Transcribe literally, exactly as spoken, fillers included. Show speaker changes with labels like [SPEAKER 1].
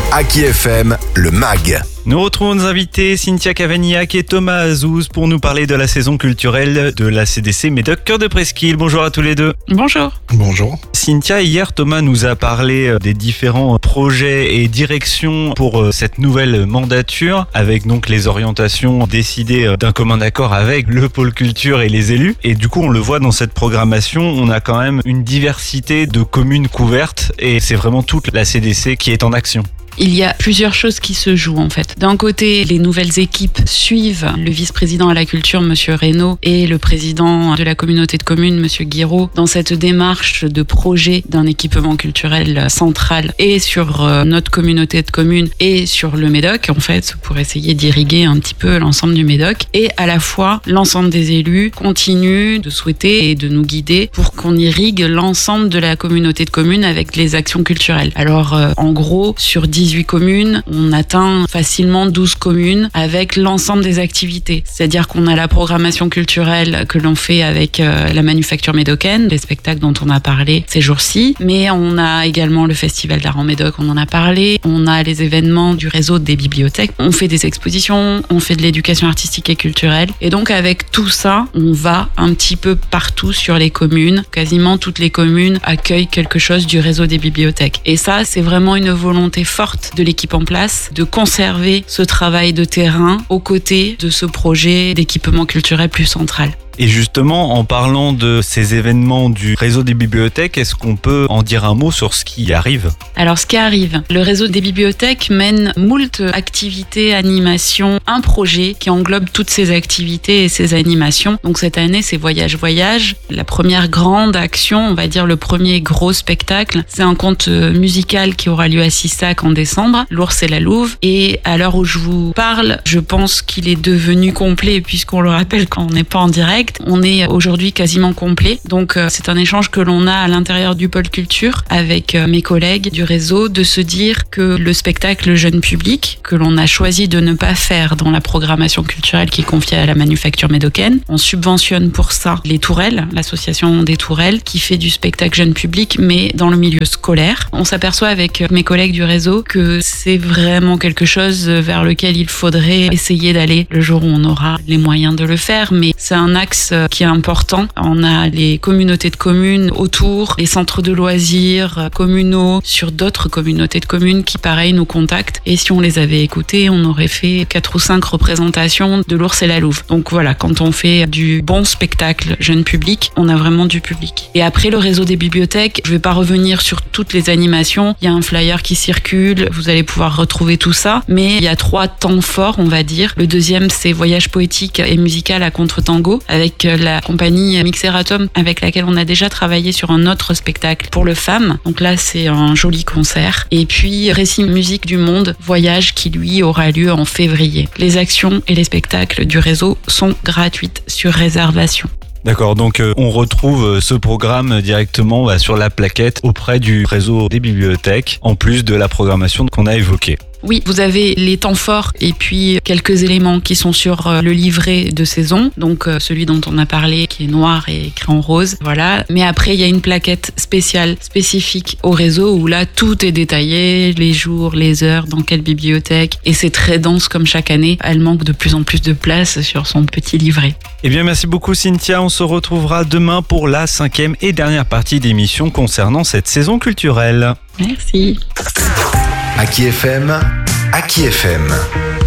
[SPEAKER 1] Aki F M, le M A G.
[SPEAKER 2] Nous retrouvons nos invités Cynthia Cavagnac et Thomas Azouz pour nous parler de la saison culturelle de la C D C Médoc Cœur de Presqu'île. Bonjour à tous les deux.
[SPEAKER 3] Bonjour.
[SPEAKER 4] Bonjour.
[SPEAKER 2] Cynthia, hier Thomas nous a parlé des différents projets et directions pour cette nouvelle mandature, avec donc les orientations décidées d'un commun accord avec le pôle culture et les élus. Et du coup, on le voit dans cette programmation, on a quand même une diversité de communes couvertes et c'est vraiment toute la C D C qui est en action.
[SPEAKER 3] Il y a plusieurs choses qui se jouent en fait. D'un côté, les nouvelles équipes suivent le vice-président à la culture, Monsieur Reynaud, et le président de la communauté de communes, Monsieur Guiraud, dans cette démarche de projet d'un équipement culturel central et sur euh, notre communauté de communes et sur le Médoc, en fait, pour essayer d'irriguer un petit peu l'ensemble du Médoc. Et à la fois, l'ensemble des élus continuent de souhaiter et de nous guider pour qu'on irrigue l'ensemble de la communauté de communes avec les actions culturelles. Alors, euh, en gros, sur dix-huit communes, on atteint facilement douze communes avec l'ensemble des activités. C'est-à-dire qu'on a la programmation culturelle que l'on fait avec euh, la Manufacture médocaine, les spectacles dont on a parlé ces jours-ci, mais on a également le Festival d'art en Médoc, on en a parlé, on a les événements du réseau des bibliothèques, on fait des expositions, on fait de l'éducation artistique et culturelle, et donc avec tout ça, on va un petit peu partout sur les communes, quasiment toutes les communes accueillent quelque chose du réseau des bibliothèques. Et ça, c'est vraiment une volonté forte de l'équipe en place, de conserver ce travail de terrain aux côtés de ce projet d'équipement culturel plus central.
[SPEAKER 2] Et justement, en parlant de ces événements du réseau des bibliothèques, est-ce qu'on peut en dire un mot sur ce qui arrive ?
[SPEAKER 3] Alors, ce qui arrive, le réseau des bibliothèques mène moult activités, animations, un projet qui englobe toutes ces activités et ces animations. Donc cette année, c'est Voyage Voyage. La première grande action, on va dire le premier gros spectacle, c'est un conte musical qui aura lieu à Sissac en décembre, L'Ours et la Louve. Et à l'heure où je vous parle, je pense qu'il est devenu complet puisqu'on le rappelle quand on n'est pas en direct. On est aujourd'hui quasiment complet, donc euh, c'est un échange que l'on a à l'intérieur du pôle culture avec euh, mes collègues du réseau, de se dire que le spectacle jeune public, que l'on a choisi de ne pas faire dans la programmation culturelle qui est confiée à la Manufacture médocaine, on subventionne pour ça les Tourelles, l'association des Tourelles, qui fait du spectacle jeune public, mais dans le milieu scolaire. On s'aperçoit avec mes collègues du réseau que c'est vraiment quelque chose vers lequel il faudrait essayer d'aller le jour où on aura les moyens de le faire, mais c'est un axe qui est important. On a les communautés de communes autour, les centres de loisirs communaux sur d'autres communautés de communes qui, pareil, nous contactent. Et si on les avait écoutés, on aurait fait quatre ou cinq représentations de L'Ours et la Louve. Donc voilà, quand on fait du bon spectacle jeune public, on a vraiment du public. Et après, le réseau des bibliothèques, je vais pas revenir sur toutes les animations. Il y a un flyer qui circule, vous allez pouvoir retrouver tout ça. Mais il y a trois temps forts, on va dire. Le deuxième, c'est Voyage poétique et musical à contre-tango, avec la compagnie Mixeratom avec laquelle on a déjà travaillé sur un autre spectacle pour le Femmes. Donc là, c'est un joli concert. Et puis, Récit musique du monde, Voyage, qui lui aura lieu en février. Les actions et les spectacles du réseau sont gratuites sur réservation.
[SPEAKER 2] D'accord, donc euh, on retrouve ce programme directement bah, sur la plaquette auprès du réseau des bibliothèques, en plus de la programmation qu'on a évoquée.
[SPEAKER 3] Oui, vous avez les temps forts et puis quelques éléments qui sont sur le livret de saison, donc celui dont on a parlé qui est noir et écrit en rose, voilà. Mais après, il y a une plaquette spéciale, spécifique au réseau où là, tout est détaillé, les jours, les heures, dans quelle bibliothèque, et c'est très dense comme chaque année. Elle manque de plus en plus de place sur son petit livret.
[SPEAKER 2] Eh bien, merci beaucoup Cynthia, on se retrouvera demain pour la cinquième et dernière partie d'émission concernant cette saison culturelle.
[SPEAKER 3] Merci.
[SPEAKER 1] Aki F M, Aki F M.